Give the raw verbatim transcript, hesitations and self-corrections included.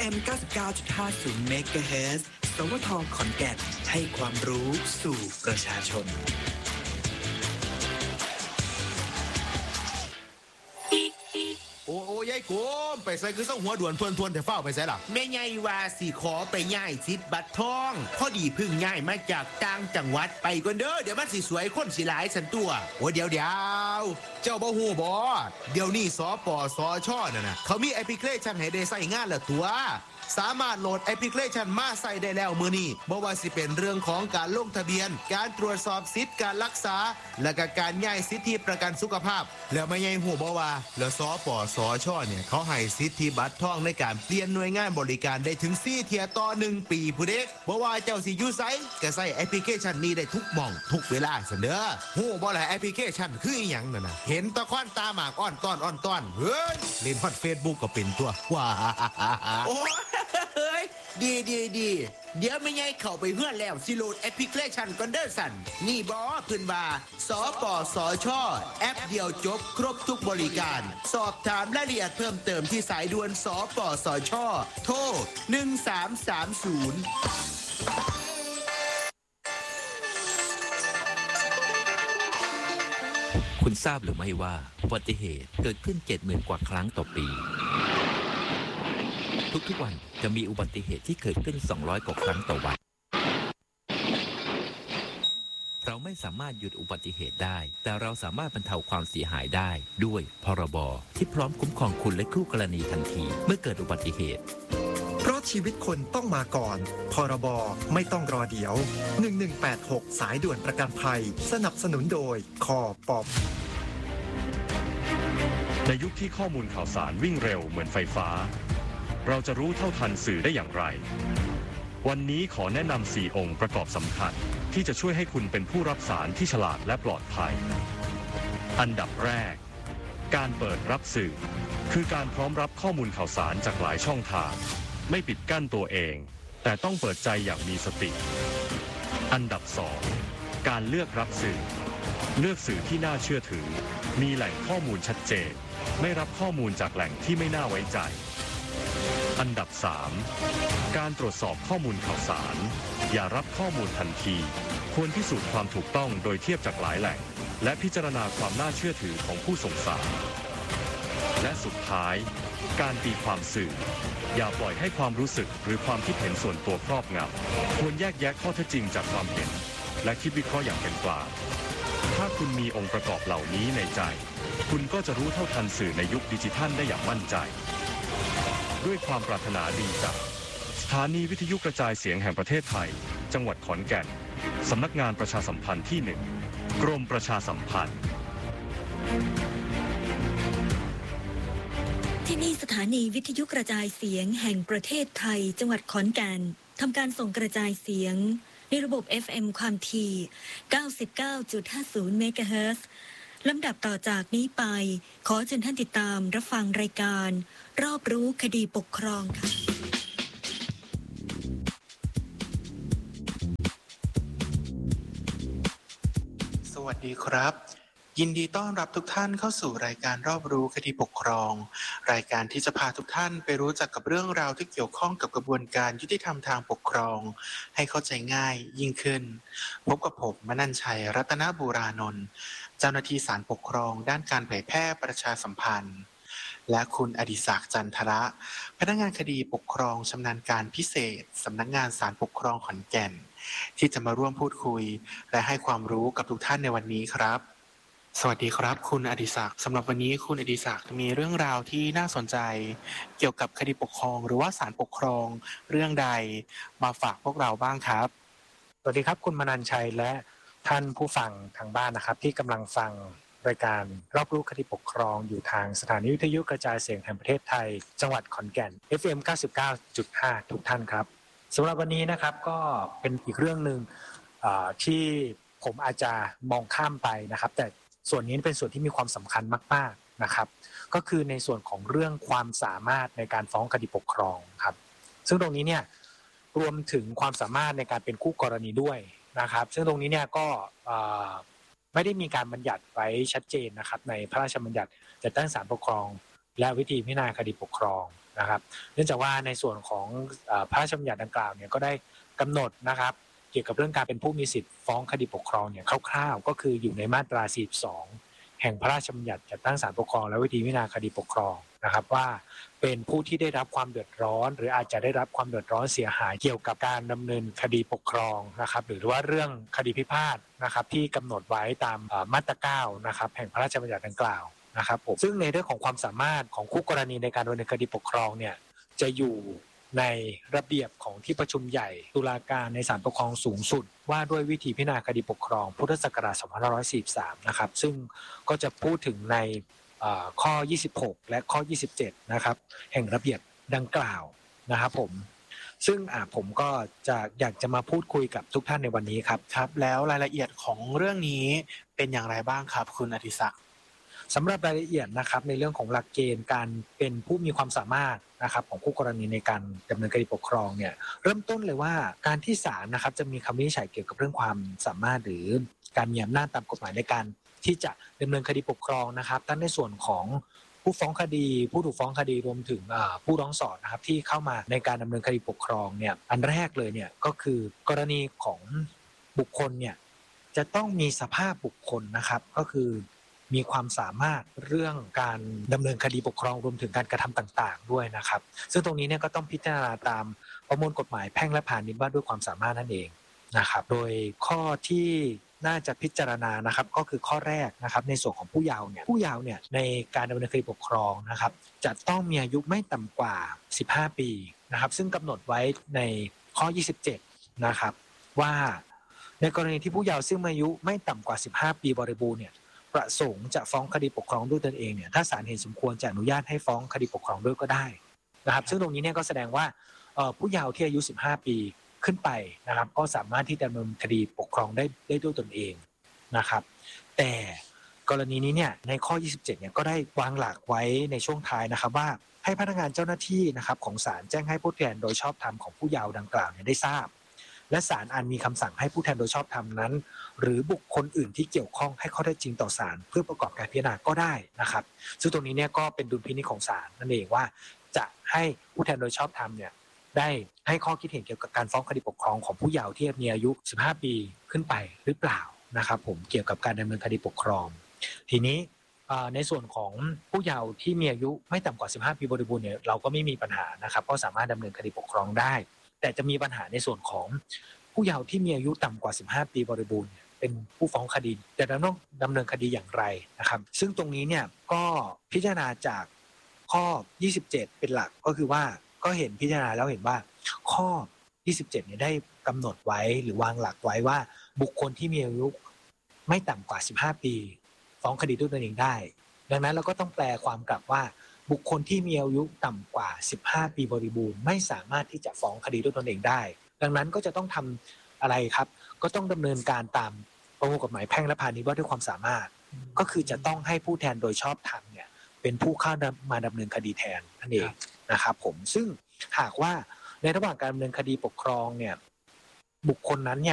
เอ็ม เก้าสิบเก้าจุดห้า เมกะเฮิรตซ์ สวท ขอนแก่นให้ความรู้สู่ประชาชนโอ้โอ้ยายกูมไปใส่คือต้องหัวด่วนทวนทวนแต่เฝ้าไปใส่ล่ะแม่ใหญ่ว่าสิขอไปย้ายสิทธิ์บัตรทองพอดีพึ่งย้ายมาจากต่างจังหวัดไปก่อนเด้อเดี๋ยวมันสิสวยคนสิหลายสันตัวโอ้เดี๋ยวเดี๋ยวเจ้าบ่ฮู้บ่เดี๋ยวนี้สปสชน่ะนะเขามีแอปพลิเคชันให้ได้ใช้งานแล้วตัวสามารถโหลดแอปพลิเคชันมาใส่ได้แล้วมื้อนี้บ่ว่าสิเป็นเรื่องของการลงทะเบียนการตรวจสอบสิทธิ์การรักษาและก็การย้ายสิทธิประกันสุขภาพแล้วไม่ใหญ่ฮู้บ่ว่าแล้วสปสชเนี่ยเขาให้สิทธิบัตรทองในการเปลี่ยนหน่วยงานบริการได้ถึงสี่เที่ยต่อหนึ่งปีผู้เด็กบ่ว่าเจ้าสิอยู่ไสก็ใช้แอปพลิเคชันนี้ได้ทุกหม่องทุกเวลาซั่นเด้อฮู้บ่ล่ะแอปพลิเคชันคืออีหยังนั่นน่ะเห็นตะค่อนตาหมากอ้อนต้อนอ้อนต้อนเฮ้ยเล่นฮอด Facebook ก็เป็นตัวว้าโอ้เฮ้ยดีดีดีเดี๋ยวไม่ไงเข้าไปเพื่อนแล้วสิโหลดแอปพลิเคชันก่อนเด้อสันนี่บอขึ้นว่าสปสชแอปเดียวจบครบทุกบริการสอบถามรายละเอียดเพิ่มเติมที่สายด่วนสปสชโทรหนึ่งสามสามศูนย์คุณทราบหรือไม่ว่าอุบัติเหตุเกิดขึ้น เจ็ดหมื่น กว่าครั้งต่อปีทุกๆวันจะมีอุบัติเหตุที่เกิดขึ้นสองร้อยกว่าครั้งต่อวันเราไม่สามารถหยุดอุบัติเหตุได้แต่เราสามารถบรรเทาความเสียหายได้ด้วยพรบที่พร้อมคุ้มครองคุณและคู่กรณีทันทีเมื่อเกิดอุบัติเหตุเพราะชีวิตคนต้องมาก่อนพรบไม่ต้องรอเดี๋ยวหนึ่งหนึ่งแปดหกสายด่วนประกันภัยสนับสนุนโดยคอปอในยุคที่ข้อมูลข่าวสารวิ่งเร็วเหมือนไฟฟ้าเราจะรู้เท่าทันสื่อได้อย่างไรวันนี้ขอแนะนำสี่องค์ประกอบสำคัญที่จะช่วยให้คุณเป็นผู้รับสารที่ฉลาดและปลอดภัยอันดับแรกการเปิดรับสื่อคือการพร้อมรับข้อมูลข่าวสารจากหลายช่องทางไม่ปิดกั้นตัวเองแต่ต้องเปิดใจอย่างมีสติอันดับสองการเลือกรับสื่อเลือกสื่อที่น่าเชื่อถือมีแหล่งข้อมูลชัดเจนไม่รับข้อมูลจากแหล่งที่ไม่น่าไว้ใจอันดับสามการตรวจสอบข้อมูลข่าวสารอย่ารับข้อมูลทันทีควรพิสูจน์ความถูกต้องโดยเทียบจากหลายแหล่งและพิจารณาความน่าเชื่อถือของผู้ส่งสารและสุดท้ายการตีความสื่ออย่าปล่อยให้ความรู้สึกหรือความคิดเห็นส่วนตัวครอบงำควรแยกแยะข้อเท็จจริงจากความเห็นและคิดวิเคราะห์อย่างเป็นกลางถ้าคุณมีองค์ประกอบเหล่านี้ในใจคุณก็จะรู้เท่าทันสื่อในยุคดิจิทัลได้อย่างมั่นใจด้วยความปรารถนาดีจากสถานีวิทยุกระจายเสียงแห่งประเทศไทยจังหวัดขอนแก่นสำนักงานประชาสัมพันธ์ที่หนึ่งกรมประชาสัมพันธ์ที่นี่สถานีวิทยุกระจายเสียงแห่งประเทศไทยจังหวัดขอนแก่นทำการส่งกระจายเสียงในระบบ เอฟ เอ็ม ความถี่ เก้าสิบเก้าจุดห้าศูนย์ เมกะเฮิรตซ์ ลำดับต่อจากนี้ไปขอเชิญท่านติดตามรับฟังรายการรอบรู้คดีปกครองค่ะสวัสดีครับยินดีต้อนรับทุกท่านเข้าสู่รายการรอบรู้คดีปกครองรายการที่จะพาทุกท่านไปรู้จักกับเรื่องราวที่เกี่ยวข้องกับกระบวนการยุติธรรมทางปกครองให้เข้าใจง่ายยิ่งขึ้นพบกับผมมนัญชัยรัตนบูรานนท์เจ้าหน้าที่ศาลปกครองด้านการเผยแพร่ประชาสัมพันธ์และคุณอดิศักดิ์จันทระพนักงานคดีปกครองชำนาญการพิเศษสำนักงานศาลปกครองขอนแก่นที่จะมาร่วมพูดคุยและให้ความรู้กับทุกท่านในวันนี้ครับสวัสดีครับคุณอดิศักดิ์สำหรับวันนี้คุณอดิศักดิ์มีเรื่องราวที่น่าสนใจเกี่ยวกับคดีปกครองหรือว่าศาลปกครองเรื่องใดมาฝากพวกเราบ้างครับสวัสดีครับคุณมนัญชัยและท่านผู้ฟังทางบ้านนะครับที่กำลังฟังรายการรอบรู้คดีปกครองอยู่ทางสถานีวิทยุกระจายเสียงแห่งประเทศไทยจังหวัดขอนแก่น เอฟ เอ็ม เก้าสิบเก้าจุดห้า ทุกท่านครับสำหรับวันนี้นะครับก็เป็นอีกเรื่องนึงที่ผมอาจจะมองข้ามไปนะครับแต่ส่วนนี้เป็นส่วนที่มีความสำคัญมากๆนะครับก็คือในส่วนของเรื่องความสามารถในการฟ้องคดีปกครองครับซึ่งตรงนี้เนี่ยรวมถึงความสามารถในการเป็นคู่กรณีด้วยนะครับซึ่งตรงนี้เนี่ยก็ไม่ได้มีการบัญญัติไว้ชัดเจนนะครับในพระราชบัญญัติจัดตั้งศาลปกครองและวิธีพิจารณาคดีปกครองนะครับเนื่องจากว่าในส่วนของพระราชบัญญัติดังกล่าวเนี่ยก็ได้กำหนดนะครับเกี่ยวกับเรื่องการเป็นผู้มีสิทธิ์ฟ้องคดีปกครองเนี่ยคร่าวๆก็คืออยู่ในมาตราสี่สิบสองแห่งพระราชบัญญัติจัดตั้งศาลปกครองและวิธีพิจารณาคดีปกครองนะครับว่าเป็นผู้ที่ได้รับความเดือดร้อนหรืออาจจะได้รับความเดือดร้อนเสียหายเกี่ยวกับการดำเนินคดีปกครองนะครับหรือว่าเรื่องคดีพิพาทนะครับที่กำหนดไว้ตามมาตราเก้านะครับแห่งพระราชบัญญัติดังกล่าวนะครับผมซึ่งในเรื่องของความสามารถของคู่กรณีในการดำเนินคดีปกครองเนี่ยจะอยู่ในระเบียบของที่ประชุมใหญ่ตุลาการในศาลปกครองสูงสุดว่าด้วยวิธีพิจารณาคดีปกครองพุทธศักราชสองพันห้าร้อยสี่สิบสามนะครับซึ่งก็จะพูดถึงในข้อยี่สิบหกและข้อยี่สิบเจ็ดนะครับแห่งระเบียบดังกล่าวนะครับผมซึ่งผมก็จะอยากจะมาพูดคุยกับทุกท่านในวันนี้ครับครับแล้วรายละเอียดของเรื่องนี้เป็นอย่างไรบ้างครับคุณอธิศักดิ์สำหรับรายละเอียดนะครับในเรื่องของหลักเกณฑ์การเป็นผู้มีความสามารถนะครับของคู่กรณีในการดำเนินคดีปกครองเนี่ยเริ่มต้นเลยว่าการที่ศาลนะครับจะมีคำวินิจฉัยเกี่ยวกับเรื่องความสามารถหรือการมีอำนาจตามกฎหมายในการที่จะดำเนินคดีปกครองนะครับทั้งในส่วนของผู้ฟ้องคดีผู้ถูกฟ้องคดีรวมถึงผู้ร้องสอนนะครับที่เข้ามาในการดำเนินคดีปกครองเนี่ยอันแรกเลยเนี่ยก็คือกรณีของบุคคลเนี่ยจะต้องมีสภาพบุคคลนะครับก็คือมีความสามารถเรื่องการดำเนินคดีปกครองรวมถึงการกระทำต่างๆด้วยนะครับซึ่งตรงนี้เนี่ยก็ต้องพิจารณาตามประมวลกฎหมายแพ่งและพาณิชย์ว่าด้วยความสามารถนั่นเองนะครับโดยข้อที่น่าจะพิจารณานะครับก็คือข้อแรกนะครับในส่วนของผู้เยาว์เนี่ยผู้เยาว์เนี่ยในการดำเนินคดีปกครองนะครับจะต้องมีอายุไม่ต่ำกว่าสิบห้าปีนะครับซึ่งกำหนดไว้ในข้อยี่สิบเจ็ดนะครับว่าในกรณีที่ผู้เยาว์ซึ่งอายุไม่ต่ำกว่าสิบห้าปีบริบูรณ์เนี่ยประสงค์จะฟ้องคดีปกครองด้วยตนเองเนี่ยถ้าศาลเห็นสมควรจะอนุญาตให้ฟ้องคดีปกครองด้วยก็ได้นะครับซึ่งตรงนี้เนี่ยก็แสดงว่าผู้เยาว์ที่อายุสิบห้าปีขึ้นไปนะครับก็สามารถที่จะดำเนินคดีปกครองได้ได้ด้วยตนเองนะครับแต่กรณีนี้เนี่ยในข้อยี่สิบเจ็ดเนี่ยก็ได้วางหลักไว้ในช่วงท้ายนะครับว่าให้พนักงานเจ้าหน้าที่นะครับของศาลแจ้งให้ผู้แทนโดยชอบธรรมของผู้เยาว์ดังกล่าวเนี่ยได้ทราบและศาลอาจมีคำสั่งให้ผู้แทนโดยชอบธรรมนั้นหรือบุคคลอื่นที่เกี่ยวข้องให้ข้อเท็จจริงต่อศาลเพื่อประกอบการพิจารณาก็ได้นะครับซึ่งตรงนี้เนี่ยก็เป็นดุลพินิจของศาลนั่นเองว่าจะให้ผู้แทนโดยชอบธรรมเนี่ยได้ให้ข้อคิดเห็นเกี่ยวกับการฟ้องคดีปกครองของผู้เยาว์ที่มีอายุสิบห้าปีขึ้นไปหรือเปล่านะครับผมเกี่ยวกับการดำเนินคดีปกครองทีนี้ในส่วนของผู้เยาว์ที่มีอายุไม่ต่ำกว่าสิบห้าปีบริบูรณ์เนี่ยเราก็ไม่มีปัญหานะครับก็สามารถดำเนินคดีปกครองได้แต่จะมีปัญหาในส่วนของผู้เยาว์ที่มีอายุต่ำกว่าสิบห้าปีบริบูรณ์เป็นผู้ฟ้องคดีแต่ต้องดำเนินคดีอย่างไรนะครับซึ่งตรงนี้เนี่ยก็พิจารณาจากข้อยี่สิบเจ็ดเป็นหลักก็คือว่าก็เห็นพิจารณาแล้วเห็นว่าข้อยี่สิบเจ็ดเนี่ยได้กำหนดไว้หรือวางหลักไว้ว่าบุคคลที่มีอายุไม่ต่ำกว่าสิบห้าปีฟ้องคดีด้วยตนเองได้ดังนั้นเราก็ต้องแปลความกลับว่าบุคคลที่มีอายุต่ำกว่าสิบห้าปีบริบูรณ์ไม่สามารถที่จะฟ้องคดีด้วยตนเองได้ดังนั้นก็จะต้องทำอะไรครับก็ต้องดำเนินการตามประมวลกฎหมายแพ่งและพาณิชย์ว่าด้วยความสามารถก็คือจะต้องให้ผู้แทนโดยชอบธรรมเนี่ยเป็นผู้เข้ามาดำเนินคดีแทนนั่นเองนะครับผมซึ่งหากว่าในระหว่างการดำเนินคดีปกครองเนี่ยบุคคลนั้นเนี่ย